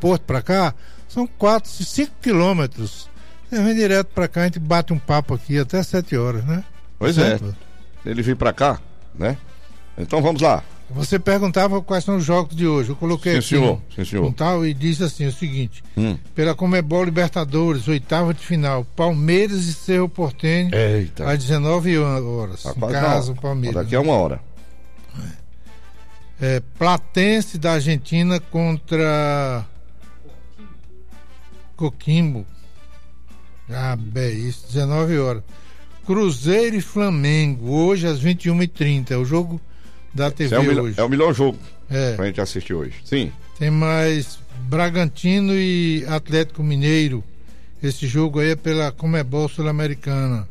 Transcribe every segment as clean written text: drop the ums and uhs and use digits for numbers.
aeroporto para cá são 4, 5 quilômetros. Você vem direto para cá, a gente bate um papo aqui até 7 horas, né? Pois certo? Ele vir para cá, né? Então vamos lá. Você perguntava quais são os jogos de hoje. Eu coloquei aqui um tal e disse assim o seguinte: pela Conmebol Libertadores, oitava de final, Palmeiras e Cerro Porteño, às 19 horas. Rapaz, em casa, o Palmeiras. Daqui a 1 hora. Platense da Argentina contra Coquimbo. Isso, 19 horas. Cruzeiro e Flamengo, hoje às 21h30. É o jogo da TV hoje. É o melhor jogo pra gente assistir hoje. Sim. Tem mais Bragantino e Atlético Mineiro. Esse jogo aí é pela Conmebol Sul-Americana.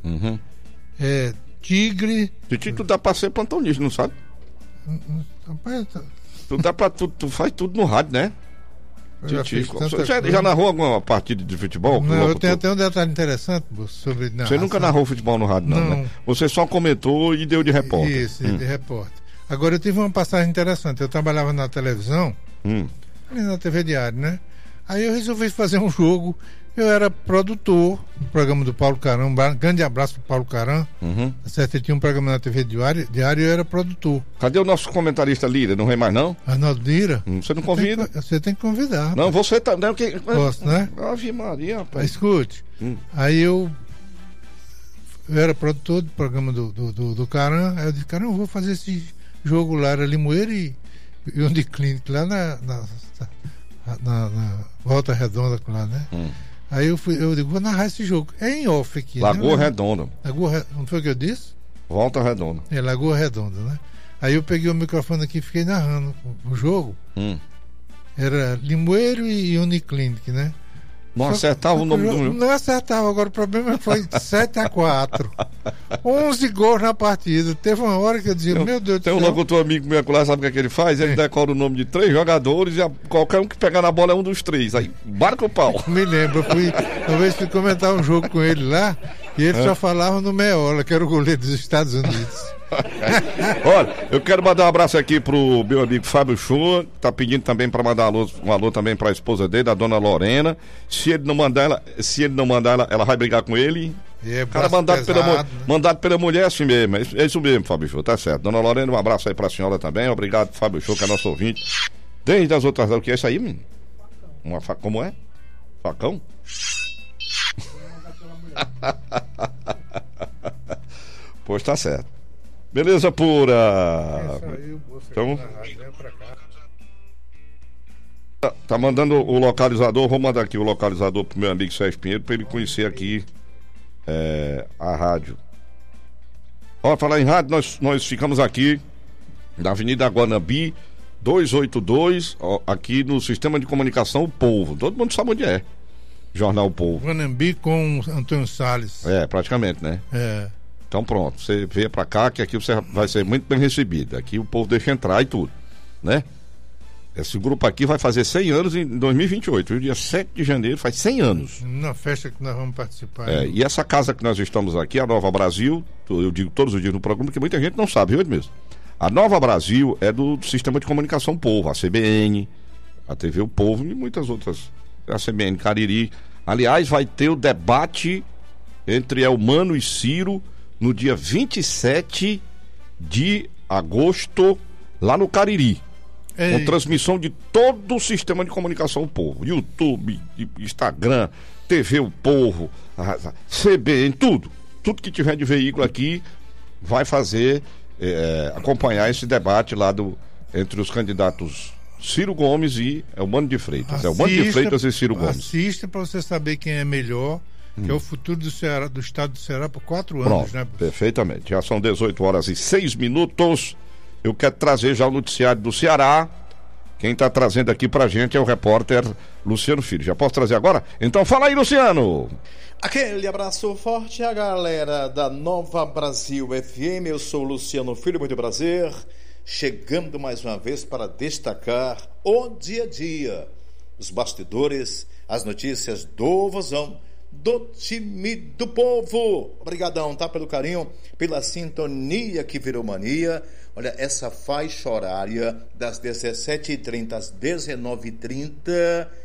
Tigre. Tu dá pra ser plantonista, não sabe? Rapaz, tu faz tudo no rádio, né? Você já narrou alguma partida de futebol? Não, eu tenho até um detalhe interessante sobre narração. Você nunca narrou futebol no rádio, não, né? Você só comentou e deu de repórter. Isso, de repórter. Agora, eu tive uma passagem interessante. Eu trabalhava na televisão, ali na TV Diário, né? Aí eu resolvi fazer um jogo. Eu era produtor do programa do Paulo Caram. Um grande abraço pro Paulo Caram. Certo, ele tinha um programa na TV Diário e eu era produtor. Cadê o nosso comentarista Lira? Não vem mais, não? Arnaldo Lira? Você não convida? Você tem que convidar. Rapaz. Não, você tá... Posso, né? Ave Maria, rapaz. Escute. Aí eu era produtor do programa do Caram. Aí eu disse, Caram, eu vou fazer esse jogo lá. Era Limoeiro e Uniclinic, lá na Volta Redonda, lá, né? Aí eu digo, vou narrar esse jogo. É em off aqui. Lagoa Redonda. Não foi o que eu disse? Volta Redonda. Lagoa Redonda, né? Aí eu peguei o microfone aqui e fiquei narrando o jogo. Era Limoeiro e Uniclinic, né? Não acertava o nome do jogo? Não acertava, agora o problema foi 7-4. 11 gols na partida. Teve uma hora que eu dizia, meu Deus do céu. Tem um locutor amigo meu lá, sabe o que ele faz? Ele decora o nome de 3 jogadores e qualquer um que pegar na bola é um dos 3. Aí marca o pau. Me lembro, uma vez fui comentar um jogo com ele lá e ele só falava no Meola, que era o goleiro dos Estados Unidos. Olha, eu quero mandar um abraço aqui pro meu amigo Fábio Shoa, tá pedindo também para mandar um alô também para a esposa dele, a dona Lorena. Se ele não mandar ela, ela vai brigar com ele. Cara mandado pela mulher é assim mesmo, é isso mesmo, Fábio Shoa, tá certo. Dona Lorena, um abraço aí pra senhora também. Obrigado, Fábio Shoa, que é nosso ouvinte. Desde as outras, o que é isso aí, menino? Como é? Facão? Pois tá certo. Beleza pura. Então, tá mandando o localizador. Vou mandar aqui o localizador pro meu amigo Sérgio Pinheiro para ele conhecer aqui a rádio. Ó, falar em rádio, nós ficamos aqui na Avenida Guanambi 282, aqui no Sistema de Comunicação O Povo. Todo mundo sabe onde é. Jornal O Povo. Guanambi com Antônio Salles. Praticamente, né? Então pronto, você veio pra cá que aqui você vai ser muito bem recebido. Aqui o povo deixa entrar e tudo, né? Esse grupo aqui vai fazer 100 anos em 2028, dia 7 de janeiro, faz 100 anos. Na festa que nós vamos participar. E essa casa que nós estamos aqui, a Nova Brasil, eu digo todos os dias no programa, porque muita gente não sabe, viu mesmo? A Nova Brasil é do Sistema de Comunicação Povo, a CBN, a TV O Povo e muitas outras, a CBN Cariri. Aliás, vai ter o debate entre Elmano e Ciro no dia 27 de agosto, lá no Cariri. Com transmissão de todo o Sistema de Comunicação O Povo. YouTube, Instagram, TV O Povo, CBN, tudo. Tudo que tiver de veículo aqui vai fazer, acompanhar esse debate lá entre os candidatos Ciro Gomes e Elmano de Freitas. Elmano de Freitas e Ciro Gomes. Assista para você saber quem é melhor. Que é o futuro do Ceará, do estado do Ceará por 4 anos. Pronto, né? Perfeitamente. Já são 18h06. Eu quero trazer já o noticiário do Ceará. Quem está trazendo aqui pra gente é o repórter Luciano Filho. Já posso trazer agora? Então fala aí, Luciano. Aquele abraço forte à galera da Nova Brasil FM. Eu sou o Luciano Filho, muito prazer. Chegando mais uma vez para destacar o dia a dia, os bastidores, as notícias do Vozão, do time do povo. Obrigadão, tá? Pelo carinho, pela sintonia que virou mania. Olha, essa faixa horária das 17h30 às 19h30